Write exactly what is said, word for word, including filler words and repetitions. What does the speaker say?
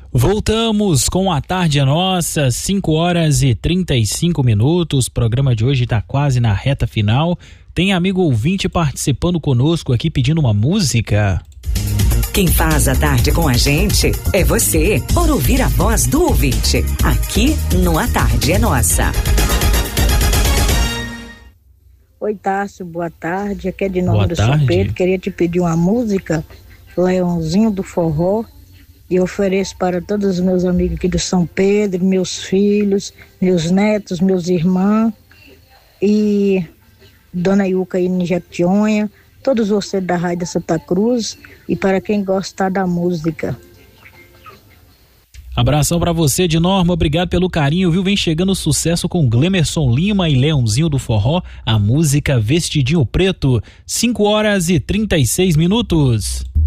Voltamos com A Tarde é Nossa, cinco horas e trinta e cinco minutos. O programa de hoje está quase na reta final. Tem amigo ouvinte participando conosco aqui pedindo uma música. Quem faz a tarde com a gente é você, por ouvir a voz do ouvinte, aqui no A Tarde é Nossa. Oi, Tássio, boa tarde. Aqui é de nome do São Pedro. Queria te pedir uma música, Leãozinho do Forró. E eu ofereço para todos os meus amigos aqui do São Pedro, meus filhos, meus netos, meus irmãos e Dona Iuca aí em Jequitinhonha, todos vocês da Rádio Santa Cruz e para quem gostar da música. Abração pra você de Norma, obrigado pelo carinho, viu? Vem chegando o sucesso com Glemerson Lima e Leãozinho do Forró, a música Vestidinho Preto, cinco horas e trinta e seis minutos.